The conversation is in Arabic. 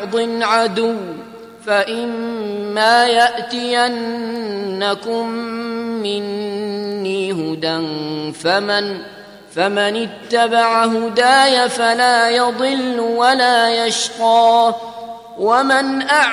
لبعض عدو فإما يأتينكم مني هدى فمن اتبع هداي فلا يضل ولا يشقى ومن